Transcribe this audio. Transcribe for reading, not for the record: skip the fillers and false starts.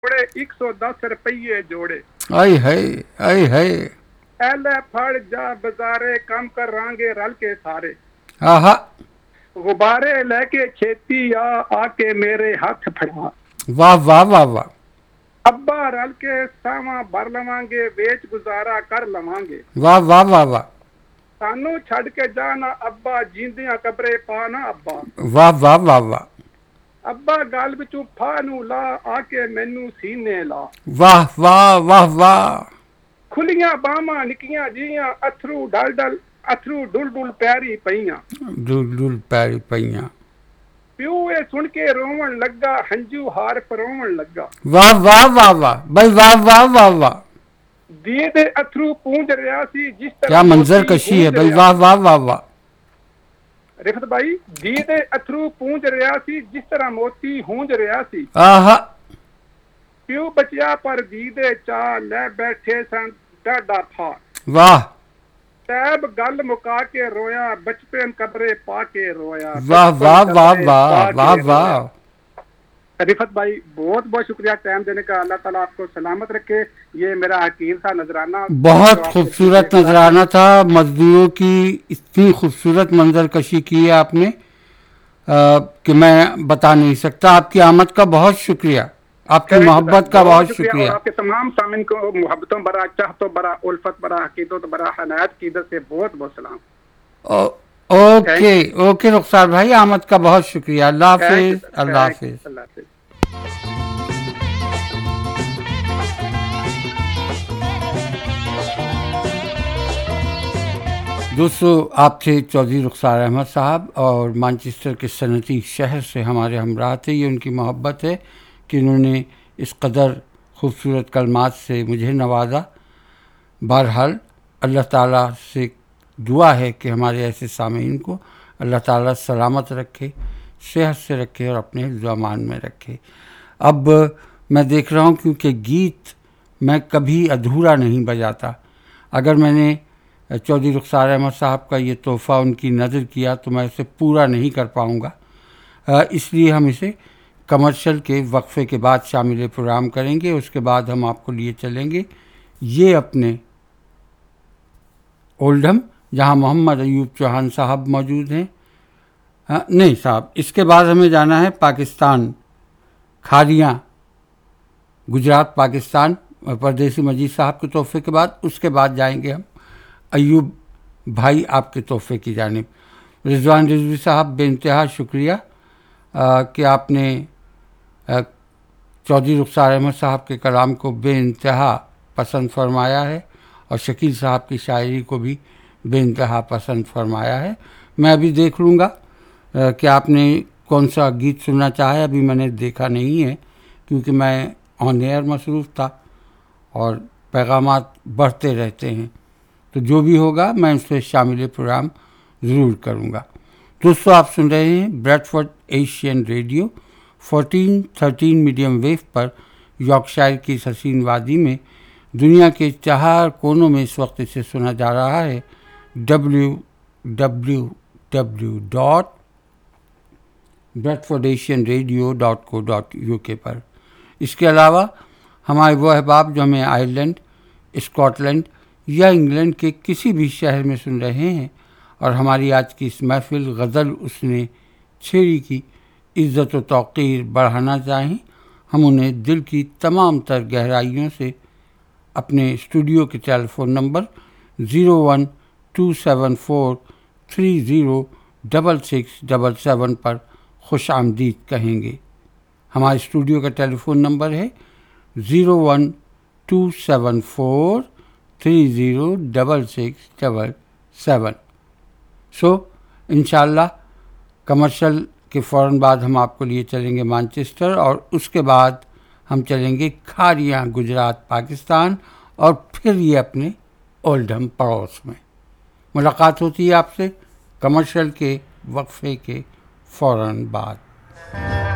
جوڑے 110 روپیے جوڑے آئے ہائے آئے ہائے ایلے پھڑ جا بازارے کم کر رانگے رل کے سارے آہا غبارے لے کے چھیتی آ کے میرے ہاتھ پھڑا واہ واہ واہ واہ ابا رل کے ساواں بھر لواں گے ویچ گزارا کر لواں گے واہ واہ واہ واہ سانو چھڈ کے جانا ابا جیندیاں قبرے پانا ابا واہ واہ واہ واہ ابا گل وچوں پھا نو لا آ کے مینوں سینے لا واہ واہ واہ واہ کھلیاں باواں نکیاں جیاں اتھرو ڈل ڈل پیاری پئیاں ڈل ڈل پیری پئیاں پیو اے سن کے روون لگا ہنجو ہار پرون لگا واہ واہ واہ واہ بھائی واہ واہ واہ واہ دیے دے اتھرو پونج رہا سی جس طرح کیا منظر کشی ہے بھائی واہ واہ واہ واہ رفت بھائی دیے دے اتھرو پونج رہا سی جس طرح موتی ہونج رہا سی آہا پیو بچیا پر دی دے چاہ لے بیٹھے سن ڈاڈا پھا واہ تیب گل مکا کے رویا بچپن قبرے پا کے رویا واہ واہ واہ واہ واہ واہ رفت بھائی بہت بہت شکریہ ٹائم دینے کا اللہ تعالیٰ آپ کو سلامت رکھے یہ میرا حقیر تھا نذرانہ بہت خوبصورت نذرانہ تھا مزدوروں کی اتنی خوبصورت منظر کشی کی ہے آپ نے کہ میں بتا نہیں سکتا آپ کی آمد کا بہت شکریہ آپ کی محبت کا بہت شکریہ اور آپ کے تمام سامعین کو محبتوں برا چاہتوں برا الفت برا عقیدت برا عنایت کی عزت سے بہت بہت سلام اوکے اوکے رخسار بھائی آمد کا بہت شکریہ اللہ حافظ اللہ حافظ اللہ حافظ دوستو آپ تھے چودھری رخسار احمد صاحب اور مانچسٹر کے صنعتی شہر سے ہمارے ہمراہ تھے یہ ان کی محبت ہے کہ انہوں نے اس قدر خوبصورت کلمات سے مجھے نوازا بہرحال اللہ تعالیٰ سے دعا ہے کہ ہمارے ایسے سامعین کو اللہ تعالیٰ سلامت رکھے صحت سے رکھے اور اپنے حفظ و امان میں رکھے اب میں دیکھ رہا ہوں کیونکہ گیت میں کبھی ادھورا نہیں بجاتا اگر میں نے چودھری رخسار احمد صاحب کا یہ تحفہ ان کی نظر کیا تو میں اسے پورا نہیں کر پاؤں گا اس لیے ہم اسے کمرشل کے وقفے کے بعد شامل پروگرام کریں گے اس کے بعد ہم آپ کو لیے چلیں گے یہ اپنے اولڈھم جہاں محمد ایوب چوہان صاحب موجود ہیں نہیں صاحب اس کے بعد ہمیں جانا ہے پاکستان کھاریاں گجرات پاکستان پردیسی مجید صاحب کے تحفے کے بعد اس کے بعد جائیں گے ہم ایوب بھائی آپ کے تحفے کی جانب رضوان رضوی صاحب بے انتہا شکریہ کہ آپ نے چودھری رخسار احمد صاحب کے کلام کو بے انتہا پسند فرمایا ہے اور شکیل صاحب کی شاعری کو بھی بے انتہا پسند فرمایا ہے میں ابھی دیکھ لوں گا کہ آپ نے کون سا گیت سننا چاہا ابھی میں نے دیکھا نہیں ہے کیونکہ میں آن ایئر مصروف تھا اور پیغامات بڑھتے رہتے ہیں تو جو بھی ہوگا میں اس سے شامل پروگرام ضرور کروں گا دوستو آپ سن رہے ہیں bread Ford Asian radio 1413 medium view پر یارکشائر کی اس حسین وادی میں دنیا کے 4 کونوں میں اس وقت اسے سنا جا رہا ہے www.bradfordasianradio.co.uk پر اس کے علاوہ ہمارے وہ احباب جو ہمیں آئرلینڈ اسکاٹ لینڈ یا انگلینڈ کے کسی بھی شہر میں سن رہے ہیں اور ہماری آج کی اس محفل غزل اس نے چھیڑی کی عزت و توقیر بڑھانا چاہیں ہم انہیں دل کی تمام تر گہرائیوں سے اپنے اسٹوڈیو کے ٹیلی فون نمبر 01274306677 پر خوش آمدید کہیں گے ہمارے اسٹوڈیو کا ٹیلی فون نمبر ہے 01274306677 انشاءاللہ کمرشل کے فوراً بعد ہم آپ کو لیے چلیں گے مانچسٹر اور اس کے بعد ہم چلیں گے کھاریاں گجرات پاکستان اور پھر یہ اپنے اولڈھم پڑوس میں ملاقات ہوتی ہے آپ سے کمرشل کے وقفے کے فوراً بعد